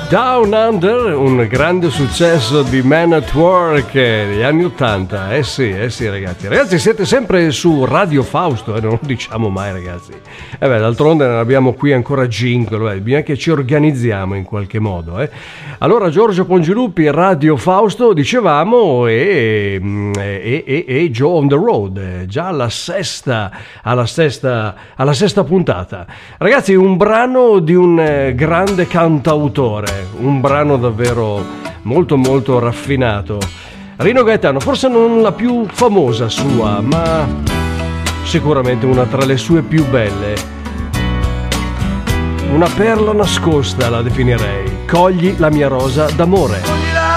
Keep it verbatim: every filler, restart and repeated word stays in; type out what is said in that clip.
Down Under, un grande successo di Men at Work degli anni ottanta. Eh sì, eh sì ragazzi. Ragazzi, siete sempre su Radio Fausto, eh? Non lo diciamo mai ragazzi. E eh beh, d'altronde non abbiamo qui ancora jingle, eh? Bisogna che ci organizziamo in qualche modo. Eh? Allora Giorgio Pongiluppi, Radio Fausto, dicevamo, e, e, e, e Joe on the Road, già alla sesta, alla sesta, alla sesta puntata. Ragazzi, un brano di un grande cantautore. Un brano davvero molto molto raffinato. Rino Gaetano, forse non la più famosa sua, ma sicuramente una tra le sue più belle. Una perla nascosta la definirei. Cogli la mia rosa d'amore.